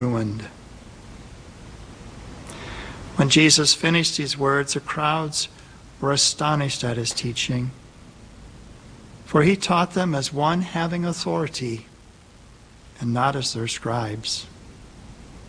ruined. When Jesus finished these words, the crowds were astonished at his teaching, for he taught them as one having authority and not as their scribes.